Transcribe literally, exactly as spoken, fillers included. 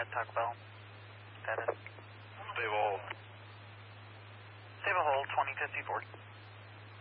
at Taco Bell. Status. Stable hold. Stable hold, twenty fifty-four.